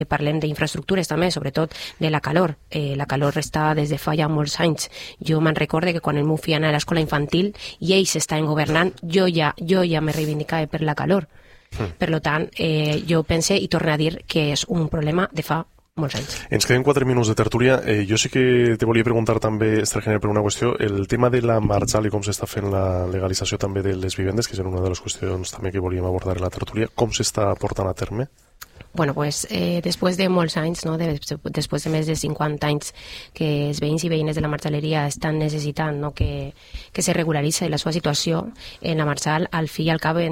Parlem d'infraestructures també, sobretot de la calor. La calor està des de fa ja molts anys. Jo me'n recorde que quan el meu fill anava a l'escola infantil i ells estaven governant, jo ja me reivindicava per la calor. Per tant, jo pense i torno a dir que és un problema de fa molts anys. Ens queden 4 minuts de tertúlia. Jo sí que te volia preguntar també, Esther, per una qüestió, el tema de la marxal i com s'està fent la legalització també de les vivendes, que és una de les qüestions també que volíem abordar en la tertúlia. Com s'està portant a terme? Bueno, pues després de molts anys, no? Després de més de 50 anys que els veïns i veïnes de la marxaleria estan necessitant, no? que se regularitzi la seva situació, en la marxal, al fi i al cap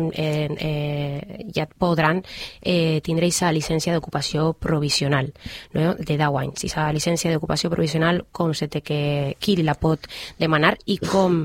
ja podran tindre aquesta llicència d'ocupació provisional, no? De 10 anys. Aquesta llicència d'ocupació provisional, com se té qui la pot demanar i com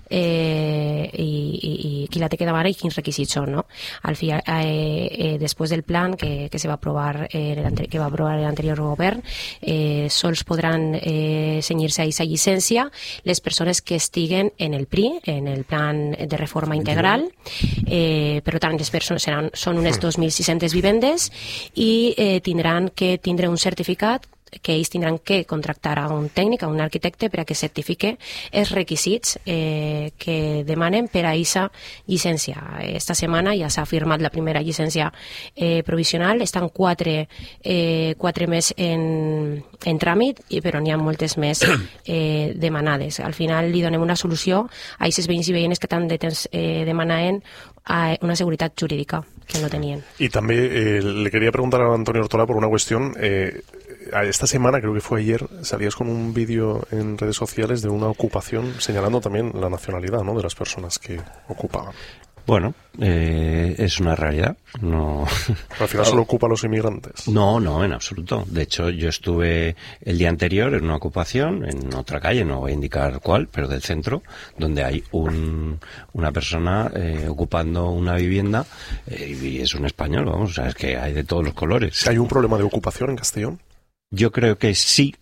i qui la té que demanar i quins requisits són, no? Al fi, després del plan que se va aprovar que va aprovar l'anterior govern, sols podran cenyir-se a aquesta llicència les persones que estiguen en el PRI, en el plan de reforma integral. Per tant, les persones són unes 2.600 vivendes i tindran que tindre un certificat que ells tindran que contractar a un tècnic, a un arquitecte, per a que certifique els requisits que demanen per a aquesta llicència. Esta setmana ja s'ha firmat la primera llicència provisional, estan 4 més en tràmit, però n'hi ha moltes més demanades. Al final li donem una solució a aquests veïns i veïnes que tant de temps demanaven una seguretat jurídica que no tenien. Y también le quería preguntar a Antonio Ortola por una cuestión. Esta semana, creo que fue ayer, salías con un vídeo en redes sociales de una ocupación señalando también la nacionalidad, ¿no?, de las personas que ocupaban. Bueno, es una realidad. No. Al final solo ocupa a los inmigrantes. No, en absoluto. De hecho, yo estuve el día anterior en una ocupación, en otra calle, no voy a indicar cuál, pero del centro, donde hay una persona ocupando una vivienda y es un español, vamos, o sea, es que hay de todos los colores. ¿Hay un problema de ocupación en Castellón? Yo creo que sí.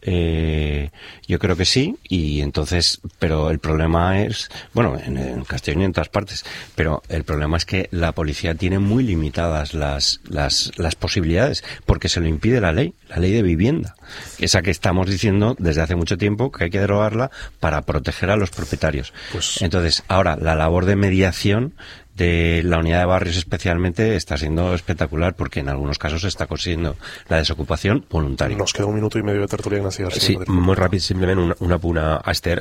Y entonces, pero el problema es, bueno, en Castellón y en todas partes, pero el problema es que la policía tiene muy limitadas las posibilidades, porque se lo impide la ley de vivienda, esa que estamos diciendo desde hace mucho tiempo que hay que derogarla para proteger a los propietarios. Pues... Entonces, ahora, la labor de mediación de la unidad de barrios especialmente está siendo espectacular, porque en algunos casos se está consiguiendo la desocupación voluntaria. Nos queda 1 minuto y medio de tertulia, Ignacio García. Sí, molt ràpid, simplement una puna, Esther.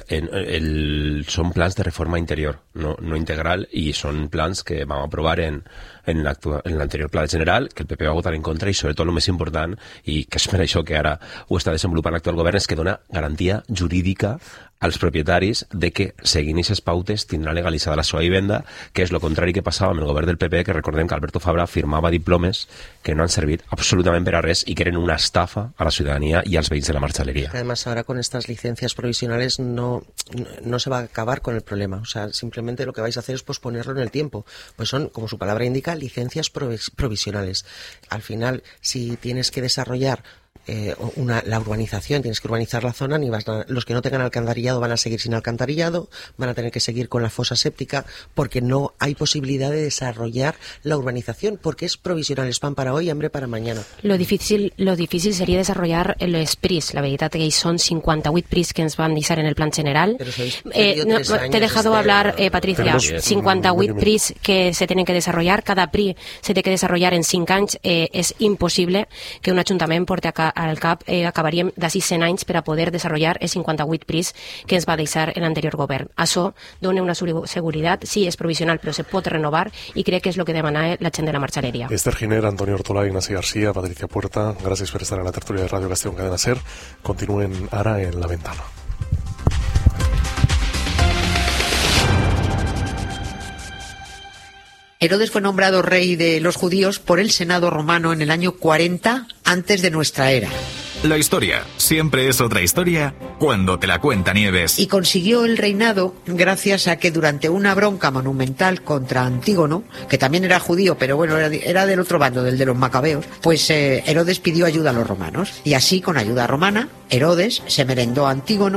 Són plans de reforma interior, no integral, i són plans que vam aprovar en l'anterior pla general, que el PP va votar en contra, i sobretot el més important, i que és per això que ara ho està desenvolupant l'actual govern, és que dona garantia jurídica als propietaris de que, seguint aquestes pautes, tindrà legalitzada la seva vivenda, que és el contrari que passava amb el govern del PP, que recordem que Alberto Fabra firmava diplomes que no han servit absolutament per a res i que eren una estafa a la ciudadanía y a los veïns de la marxalería. Además, ahora con estas licencias provisionales no se va a acabar con el problema. O sea, simplemente lo que vais a hacer es posponerlo en el tiempo. Pues son, como su palabra indica, licencias provisionales. Al final, si tienes que desarrollar la urbanización, tienes que urbanizar la zona, los que no tengan alcantarillado van a seguir sin alcantarillado, van a tener que seguir con la fosa séptica, porque no hay posibilidad de desarrollar la urbanización, porque es provisional, es pan para hoy y hambre para mañana. Lo difícil sería desarrollar los PRIs. La verdad que son 58 PRIs que ens van deixar en el plan general. Te he dejado hablar, Patricia. 58 PRIs que se tienen que desarrollar. Cada PRI se tiene que desarrollar en 5 anys. És impossible que un ajuntament porti al cap, acabaríem d'ací 100 anys per a poder desenvolupar els 58 PRIs que ens va deixar l'anterior govern. Això dona una seguretat, sí, és provisional, però se pot renovar, i crec que és el que demanava la gent de la marxaleria. Esther Giner, Antonio Ortola, Ignacio García, Patricia Puerta, gràcies per estar en la tertúlia de Ràdio Castellón Cadena SER. Continúen ara en La Ventana. Herodes fue nombrado rey de los judíos por el Senado romano en el año 40 antes de nuestra era. La historia siempre es otra historia cuando te la cuenta Nieves. Y consiguió el reinado gracias a que durante una bronca monumental contra Antígono, que también era judío, pero bueno, era del otro bando, del de los macabeos, pues Herodes pidió ayuda a los romanos. Y así, con ayuda romana, Herodes se merendó a Antígono,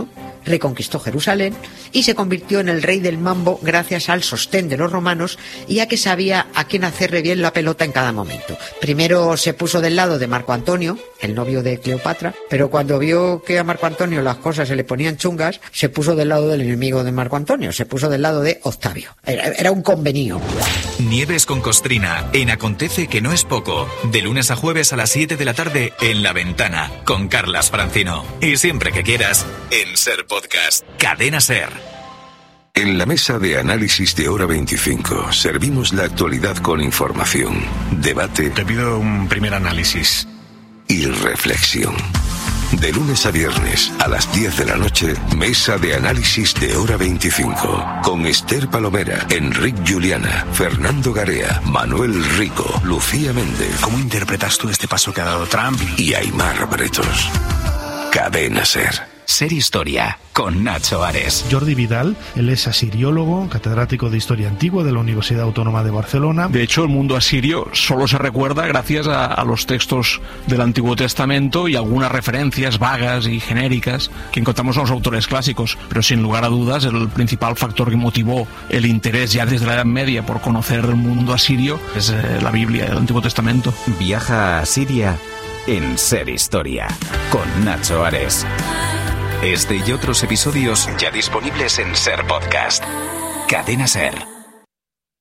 reconquistó Jerusalén y se convirtió en el rey del mambo gracias al sostén de los romanos y a que sabía a quién hacerle bien la pelota en cada momento. Primero se puso del lado de Marco Antonio, el novio de Cleopatra, pero cuando vio que a Marco Antonio las cosas se le ponían chungas, se puso del lado del enemigo de Marco Antonio, se puso del lado de Octavio. Era un convenio. Nieves con Costrina en Acontece que no es poco. De lunes a jueves a las 7 de la tarde en La Ventana con Carlas Francino. Y siempre que quieras en Ser Podcast. Cadena Ser. En la mesa de análisis de Hora 25 servimos la actualidad con información, debate. Te pido un primer análisis. Y reflexión. De lunes a viernes a las 10 de la noche, mesa de análisis de Hora 25. Con Esther Palomera, Enric Juliana, Fernando Garea, Manuel Rico, Lucía Méndez. ¿Cómo interpretas tú este paso que ha dado Trump? Y Aimar Bretos. Cadena Ser. Ser Historia con Nacho Ares. Jordi Vidal, él es asiriólogo, catedrático de Historia Antigua de la Universidad Autónoma de Barcelona. De hecho, el mundo asirio solo se recuerda gracias a los textos del Antiguo Testamento y algunas referencias vagas y genéricas que encontramos en los autores clásicos. Pero sin lugar a dudas, el principal factor que motivó el interés ya desde la Edad Media por conocer el mundo asirio es la Biblia, el Antiguo Testamento. Viaja a Siria en Ser Historia con Nacho Ares. Este y otros episodios ya disponibles en Ser Podcast. Cadena Ser.